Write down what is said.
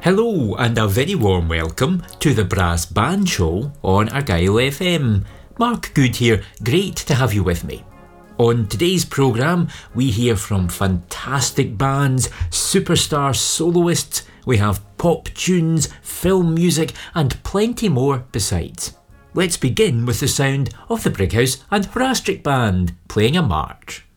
Hello and a very warm welcome to the Brass Band Show on Argyll FM. Mark Good here, great to have you with me. On today's programme, we hear from fantastic bands, superstar soloists, we have pop tunes, film music and plenty more besides. Let's begin with the sound of the Brighouse and Horastric Band playing a march.